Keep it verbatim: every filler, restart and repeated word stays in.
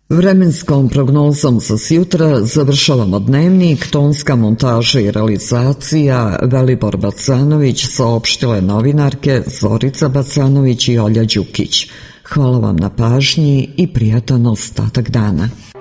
Vremenskom prognozom za sjutra završavamo dnevnik. Tonska montaža i realizacija Velibor Bacanović, saopštile novinarke Zorica Bacanović i Olja Đukić. Hvala vam na pažnji i prijatan ostatak dana.